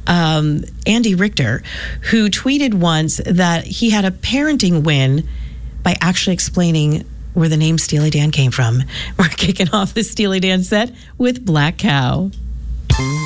Andy Richter, who tweeted once that he had a parenting win by actually explaining where the name Steely Dan came from. We're kicking off the Steely Dan set with Black Cow.